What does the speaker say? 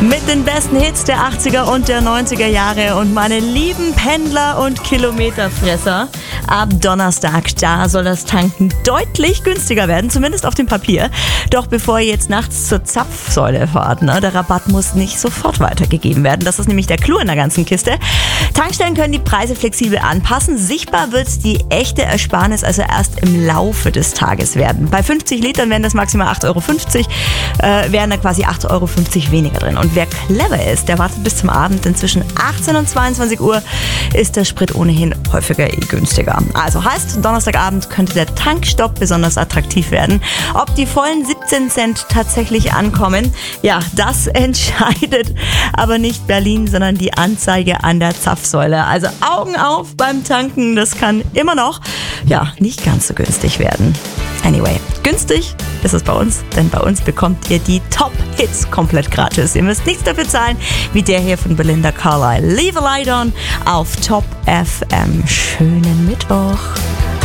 Mit den besten Hits der 80er und der 90er Jahre und meine lieben Pendler und Kilometerfresser. Ab Donnerstag, da soll das Tanken deutlich günstiger werden, zumindest auf dem Papier. Doch bevor ihr jetzt nachts zur Zapfsäule fahrt, der Rabatt muss nicht sofort weitergegeben werden. Das ist nämlich der Clou in der ganzen Kiste. Tankstellen können die Preise flexibel anpassen. Sichtbar wird die echte Ersparnis also erst im Laufe des Tages werden. Bei 50 Litern wären das maximal 8,50 €, wären da quasi 8,50 € weniger drin. Und wer clever ist, der wartet bis zum Abend, denn zwischen 18 und 22 Uhr ist der Sprit ohnehin häufiger günstiger. Also heißt, Donnerstagabend könnte der Tankstopp besonders attraktiv werden. Ob die vollen 17 Cent tatsächlich ankommen, ja, das entscheidet aber nicht Berlin, sondern die Anzeige an der Zapfsäule. Also Augen auf beim Tanken, das kann immer noch, nicht ganz so günstig werden. Anyway, günstig ist es bei uns, denn bei uns bekommt ihr die Top-Hits komplett gratis. Ihr müsst nichts dafür zahlen, wie der hier von Belinda Carlisle. Leave a Light On auf Top FM. Schönen Mittwoch.